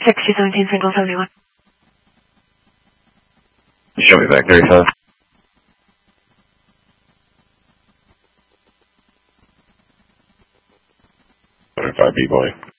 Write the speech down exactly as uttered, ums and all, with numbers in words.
sixty seventeen St. Louis seventy-one. Show me back thirty-five. thirty-five B-boy.